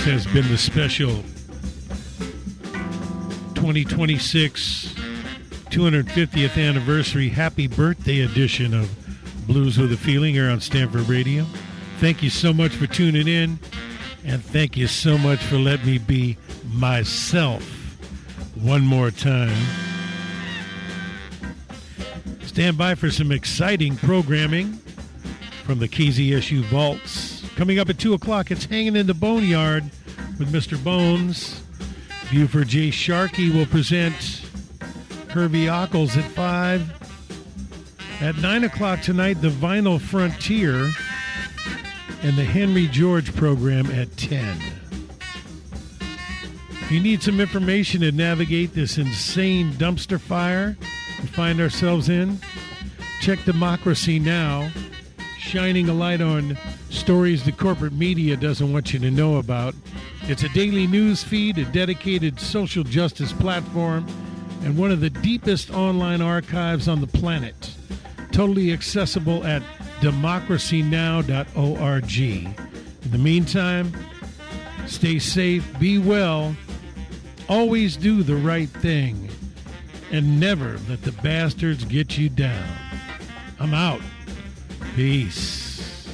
has been the special 2026 250th anniversary happy birthday edition of Blues with a Feeling here on Stanford Radio. Thank you so much for tuning in, and thank you so much for letting me be myself one more time. Stand by for some exciting programming from the KZSU Vaults. Coming up at 2 o'clock, it's Hanging in the Boneyard with Mr. Bones. Buford J. Sharkey will present Herbie Ockles at 5. At 9 o'clock tonight, the Vinyl Frontier and the Henry George program at 10. If you need some information to navigate this insane dumpster fire we find ourselves in, check Democracy Now!, shining a light on stories the corporate media doesn't want you to know about. It's a daily news feed, a dedicated social justice platform, and one of the deepest online archives on the planet. Totally accessible at democracynow.org. In the meantime, stay safe, be well, always do the right thing, and never let the bastards get you down. I'm out. Peace.